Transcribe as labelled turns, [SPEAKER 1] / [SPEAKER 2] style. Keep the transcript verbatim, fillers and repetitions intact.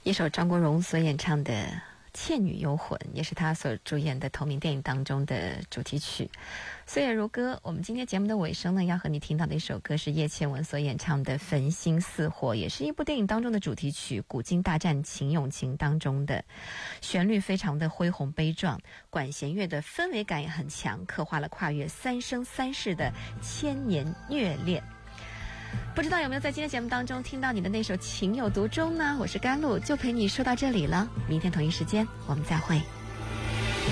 [SPEAKER 1] 一首张国荣所演唱的《倩女幽魂》，也是他所主演的同名电影当中的主题曲。岁月如歌，我们今天节目的尾声呢，要和你听到的一首歌是叶倩文所演唱的《焚心似火》，也是一部电影当中的主题曲《古今大战秦俑情》当中的。旋律非常的恢宏悲壮，管弦乐的氛围感也很强，刻画了跨越三生三世的千年虐恋。不知道有没有在今天节目当中听到你的那首情有独钟呢？我是甘露，就陪你说到这里了，明天同一时间我们再会。